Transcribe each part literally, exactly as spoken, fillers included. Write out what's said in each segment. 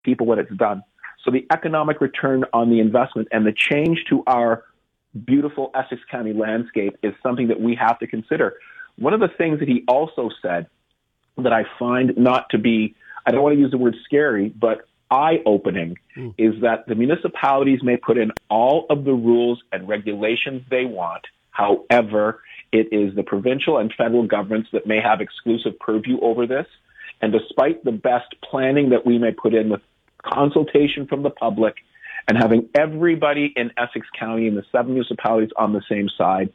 people when it's done. So the economic return on the investment and the change to our beautiful Essex County landscape is something that we have to consider. One of the things that he also said that I find not to be, I don't want to use the word scary, but eye-opening, mm. is that the municipalities may put in all of the rules and regulations they want. However, it is the provincial and federal governments that may have exclusive purview over this. And despite the best planning that we may put in with consultation from the public and having everybody in Essex County and the seven municipalities on the same side,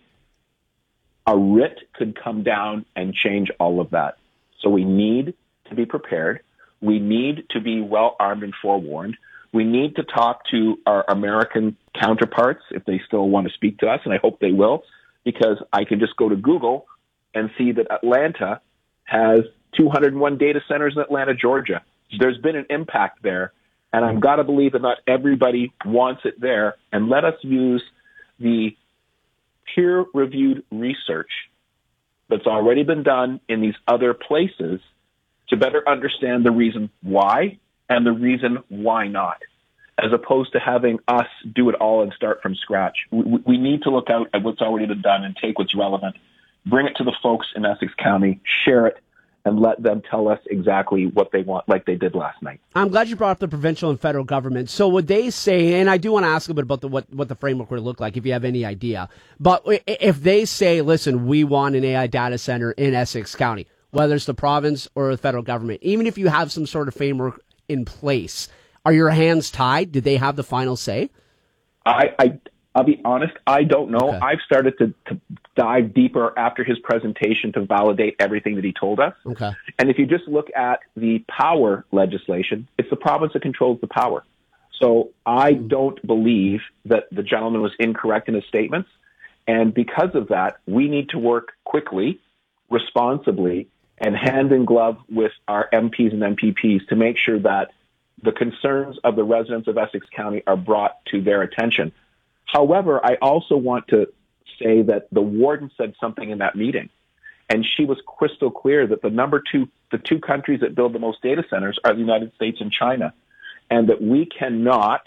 a writ could come down and change all of that. So we need to be prepared. We need to be well-armed and forewarned. We need to talk to our American counterparts if they still want to speak to us, and I hope they will, because I can just go to Google and see that Atlanta has two hundred one data centers in Atlanta, Georgia. There's been an impact there, and I've got to believe that not everybody wants it there, and let us use the peer-reviewed research that's already been done in these other places to better understand the reason why and the reason why not, as opposed to having us do it all and start from scratch. We, we need to look out at what's already been done and take what's relevant, bring it to the folks in Essex County, share it, and let them tell us exactly what they want, like they did last night. I'm glad you brought up the provincial and federal government. So would they say, and I do want to ask a bit about the, what, what the framework would look like, if you have any idea, but if they say, listen, we want an A I data center in Essex County, whether it's the province or the federal government, even if you have some sort of framework in place, are your hands tied? Did they have the final say? I, I, I'll be honest, I don't know. Okay. I've started to, to dive deeper after his presentation to validate everything that he told us. Okay. And if you just look at the power legislation, it's the province that controls the power. So I mm. don't believe that the gentleman was incorrect in his statements. And because of that, we need to work quickly, responsibly, and hand in glove with our M Ps and M P Ps to make sure that the concerns of the residents of Essex County are brought to their attention. However, I also want to say that the warden said something in that meeting, and she was crystal clear that the number two, the two countries that build the most data centers are the United States and China, and that we cannot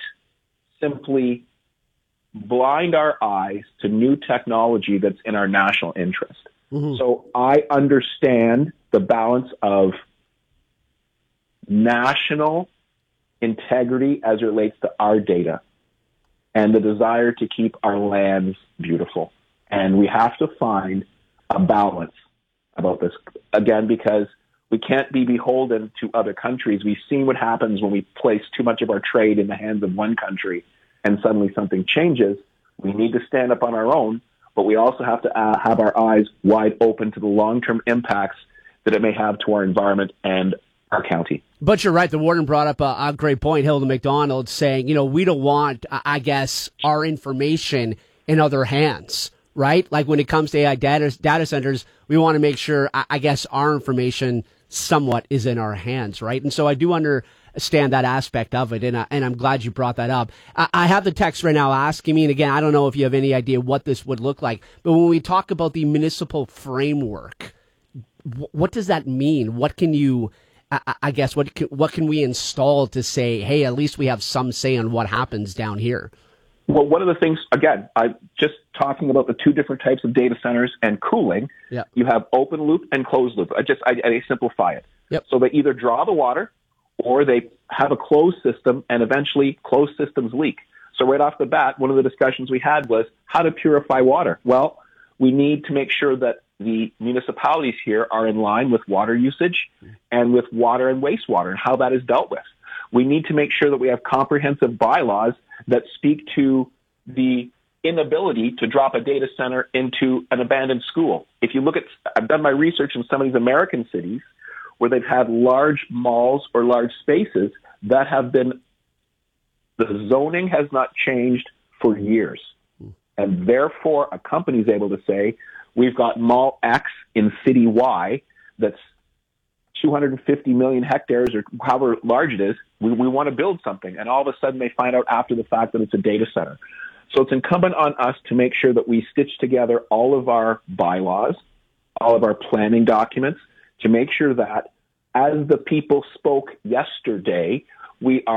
simply blind our eyes to new technology that's in our national interest. Mm-hmm. So I understand the balance of national integrity as it relates to our data and the desire to keep our lands beautiful. And we have to find a balance about this, again, because we can't be beholden to other countries. We've seen what happens when we place too much of our trade in the hands of one country and suddenly something changes. We need to stand up on our own, but we also have to uh, have our eyes wide open to the long-term impacts that it may have to our environment and our county. But you're right. The warden brought up a, a great point, Hilda McDonald, saying, you know, we don't want, I guess, our information in other hands, right? Like when it comes to A I data, data centers, we want to make sure, I, I guess, our information somewhat is in our hands, right? And so I do understand that aspect of it, and, I, and I'm glad you brought that up. I, I have the text right now asking me, and again, I don't know if you have any idea what this would look like, but when we talk about the municipal framework, w- what does that mean? What can you... I, I guess what can, what can we install to say, hey, at least we have some say on what happens down here? Well, one of the things, again, I just talking about the two different types of data centers and cooling. Yep. You have open loop and closed loop. I just I, I simplify it. Yep. So they either draw the water or they have a closed system, and eventually closed systems leak. So right off the bat, one of the discussions we had was how to purify water. Well, we need to make sure that the municipalities here are in line with water usage and with water and wastewater and how that is dealt with. We need to make sure that we have comprehensive bylaws that speak to the inability to drop a data center into an abandoned school. If you look at, I've done my research in some of these American cities where they've had large malls or large spaces that have been, the zoning has not changed for years. And therefore, a company is able to say, we've got Mall X in City Y that's two hundred fifty million hectares or however large it is. We, we want to build something. And all of a sudden they find out after the fact that it's a data center. So it's incumbent on us to make sure that we stitch together all of our bylaws, all of our planning documents, to make sure that as the people spoke yesterday, we are